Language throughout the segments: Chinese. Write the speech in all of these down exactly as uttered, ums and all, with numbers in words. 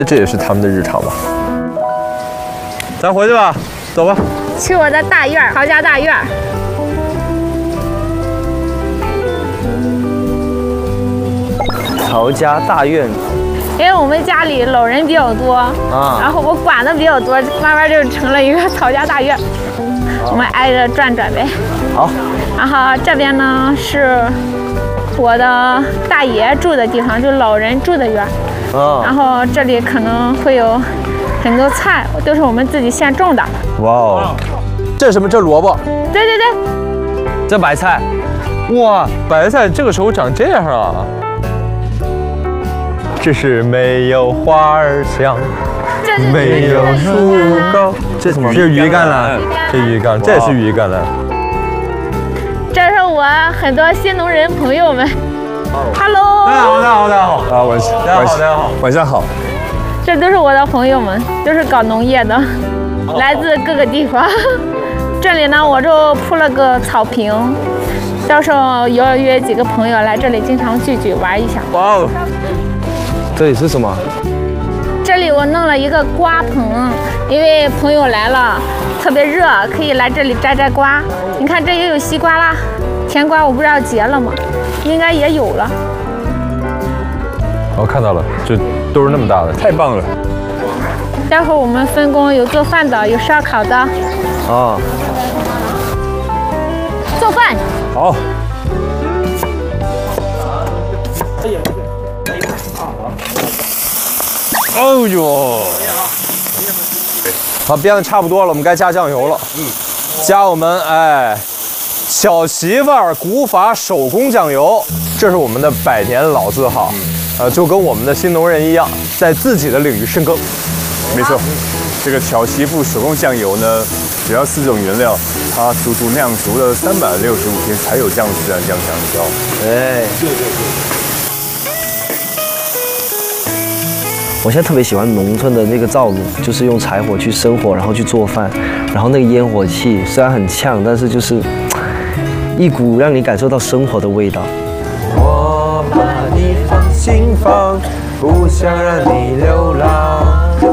这也是他们的日常吧。咱回去吧，走吧。 去我的大院，曹家大院。 曹家大院。 因为我们家里老人比较多啊，然后我管的比较多，慢慢就成了一个曹家大院。我们挨着转转呗。 好。 然后这边呢是我的大爷住的地方，就老人住的院。啊。然后这里可能会有很多菜，都是我们自己现种的。 哇哦，这是什么？这萝卜？ 对对对。 这白菜。 哇，白菜这个时候长这样啊！ 这是没有花儿香，没有树高。这什么？这是鱼甘蓝，这鱼甘，这是鱼甘蓝。 这是我很多新农人朋友们。Hello。 大家好，大家好，大家好。啊，晚上，大家好，大家好，晚上好。 这都是我的朋友们，都是搞农业的，来自各个地方。这里呢，我就铺了个草坪，到时候邀约几个朋友来这里，经常聚聚玩一下。 哇哦。 这里是什么？ 这里我弄了一个瓜棚，因为朋友来了，特别热，可以来这里摘摘瓜。你看这也有西瓜啦，甜瓜我不知道结了吗？应该也有了。 我看到了，这都是那么大的，太棒了。 待会儿我们分工，有做饭的，有烧烤的。啊。做饭。 好。 哦呦！好，煸的差不多了，我们该加酱油了。嗯，加我们哎小媳妇儿古法手工酱油，这是我们的百年老字号，呃，就跟我们的新农人一样，在自己的领域深耕。 没错，这个小媳妇手工酱油呢，主要四种原料，它足足酿熟了三百六十五天才有这样自然酱香，你知道吗？ 哎，对对对。 我现在特别喜欢农村的那个灶炉，就是用柴火去生火，然后去做饭，然后那个烟火气虽然很呛，但是就是一股让你感受到生活的味道。 我把你放心房，不想让你流浪。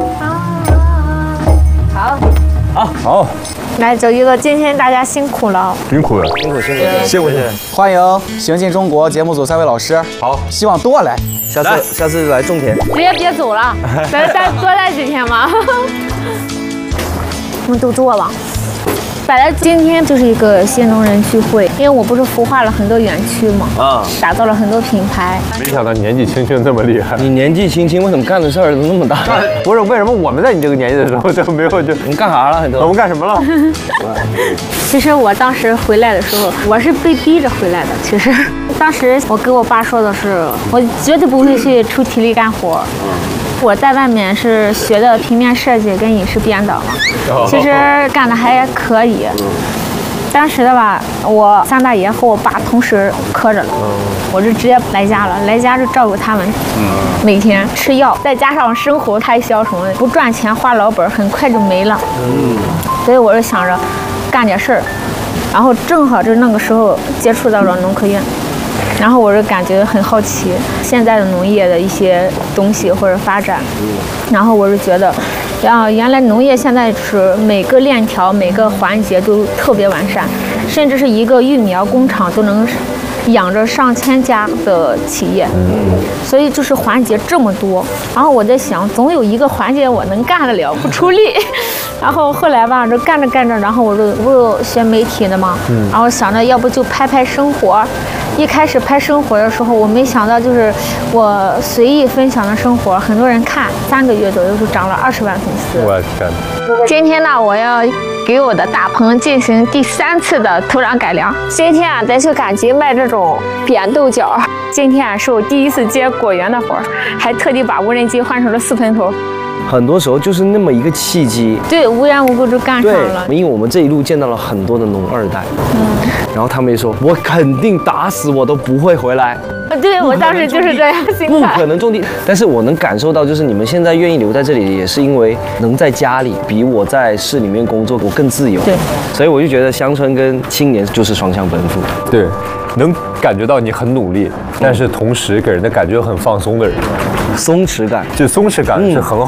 好， 好， 好， 来走一个，今天大家辛苦了， 辛苦了， 辛苦辛苦， 辛苦辛苦。 欢迎行进中国节目组三位老师， 好， 希望多来。 下次下次来种田， 直接别走了，再再多待几天吧。我们都做了。本来今天就是一个新农人聚会，因为我不是孵化了很多园区嘛，啊，打造了很多品牌。 没想到年纪轻轻这么厉害。 你年纪轻轻，为什么干的事儿都那么大？ 不是，为什么我们在你这个年纪的时候就没有就？ 你干啥了？ 我们干什么了？ 其实我当时回来的时候，我是被逼着回来的。其实当时我跟我爸说的是，我绝对不会去出体力干活。我在外面是学的平面设计跟影视编导嘛，其实干的还可以。当时的吧，我三大爷和我爸同时磕着了，我就直接来家了，来家就照顾他们，每天吃药，再加上生活开销什么的，不赚钱花老本，很快就没了。所以我就想着干点事儿，然后正好就那个时候接触到了农科院。然后我就感觉很好奇现在的农业的一些东西或者发展，然后我就觉得，啊，原来农业现在是每个链条每个环节都特别完善，甚至是一个育苗工厂都能养着上千家的企业，所以就是环节这么多。然后我在想，总有一个环节我能干得了，不出力。然后后来吧，就干着干着，然后我就我就学媒体的嘛，然后想着要不就拍拍生活。一开始拍生活的时候，我没想到就是我随意分享的生活，很多人看，三个月左右就涨了二十万粉丝。 我天！ 今天呢，我要给我的大棚进行第三次的土壤改良。今天啊，咱去赶集卖这种扁豆角。今天啊，是我第一次接果园的活儿，还特地把无人机换成了四喷头。 很多时候就是那么一个契机。 对，无缘无故就干上对了，。 因为我们这一路见到了很多的农二代，嗯，然后他们也说，我肯定打死我都不会回来。 对，我当时就是这样心不态。 可能种地，但是我能感受到，就是你们现在愿意留在这里，也是因为能在家里比我在市里面工作我更自由。 对， 所以我就觉得乡村跟青年就是双向奔赴。 对，能感觉到你很努力，但是同时给人的感觉很放松的人， 松弛感。 就松弛感是很好。